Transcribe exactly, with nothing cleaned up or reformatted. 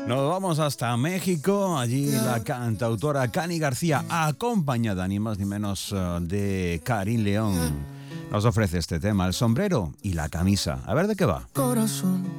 Nos vamos hasta México. Allí la cantautora Cani García, acompañada ni más ni menos de Karin León, nos ofrece este tema, el sombrero y la camisa. A ver de qué va. Corazón.